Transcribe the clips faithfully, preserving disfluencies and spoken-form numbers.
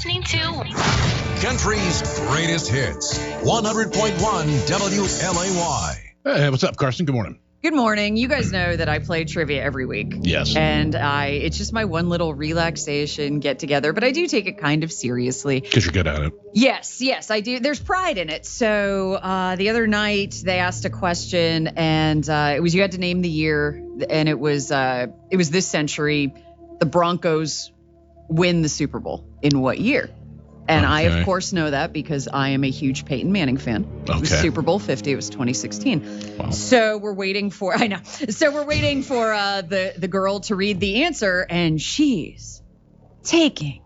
listening to Country's greatest hits. one hundred point one W L A Y. Hey, what's up, Carson? Good morning. Good morning. You guys know that I play trivia every week. Yes. And I it's just my one little relaxation get together, but I do take it kind of seriously. Because you're good at it. Yes, yes, I do. There's pride in it. So uh, the other night they asked a question, and uh, it was you had to name the year, and it was uh, it was this century. The Broncos win the Super Bowl in what year? And I, Okay. of course, know that because I am a huge Peyton Manning fan. It was Okay. Super Bowl fifty. It was twenty sixteen. Wow. So we're waiting for, I know. So we're waiting for uh, the, the girl to read the answer, and she's taking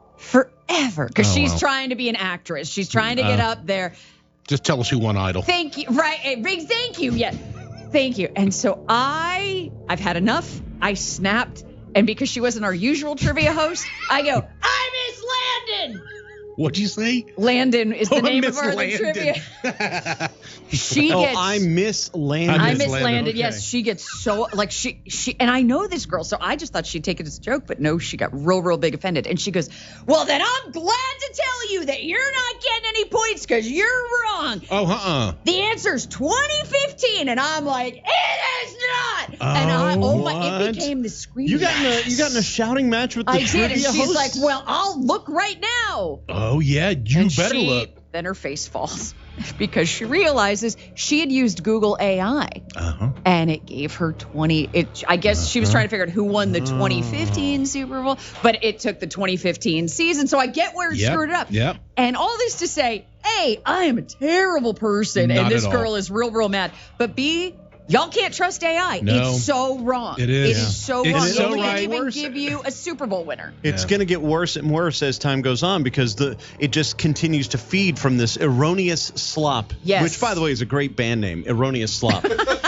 forever because Oh, she's wow. trying to be an actress. She's trying to get Uh, up there. Just tell us who won Idol. Thank you. Right. eh, Big thank you. Yeah. Thank you. And so I, I've had enough. I snapped. And because she wasn't our usual trivia host, I go, I miss Landon. What'd you say? Landon is the Oh, name Miss of our Landon. trivia. She Oh, gets. I miss Landon. I I miss miss Landon, Landon. okay. Yes, she gets so like she she and I know this girl, so I just thought she'd take it as a joke, but no, she got real real big offended, and she goes, "Well, then I'm glad to tell you that you're not getting any points because you're wrong. Oh, uh-uh. The answer's twenty fifteen," and I'm like, "It is not." and I Oh, oh my, it what? became the screaming. You got in a you got in a shouting match with the I did, trivia and she's host? like, "Well, I'll look right now." Oh, yeah. You and better she, look. Then her face falls because she realizes she had used Google A I. Uh-huh. And it gave her twenty. It, I guess she was trying to figure out who won the twenty fifteen Super Bowl, but it took the twenty fifteen season. So I get where it Yep, screwed it up. yep. And all this to say, A, I am a terrible person, Not and this at all. girl is real, real mad. But B, y'all can't trust A I. No. It's so wrong. It is. It Yeah. is so It's wrong. so it right. can't even Worse. give you a Super Bowl winner. It's Yeah. going to get worse and worse as time goes on because the it just continues to feed from this erroneous slop. Yes. Which, by the way, is a great band name, Erroneous Slop.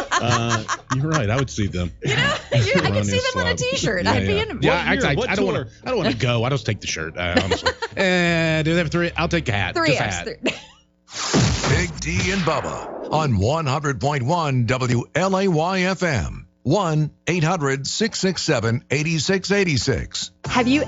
uh, You're right. I would see them. You know, I can see Erroneous them on a slop. T-shirt. Yeah, I'd be yeah. in. Yeah, What I, year? I, What I don't want tour? to. I don't want to go. I just take the shirt. Uh, honestly. uh, do they have three? I'll take a hat. Three Just a F's. hat. Three- Big D and Bubba on one hundred point one W L A Y F M. one eight hundred six six seven eight six eight six. Have you